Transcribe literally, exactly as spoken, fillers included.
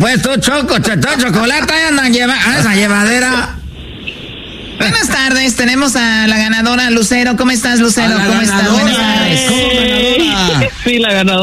pues tú, Choco, todo chocolate, ahí andan lleva, a esa llevadera. Buenas tardes, tenemos a la ganadora Lucero. ¿Cómo estás, Lucero? ¿Cómo estás? Buenas tardes. Sí, la ganadora.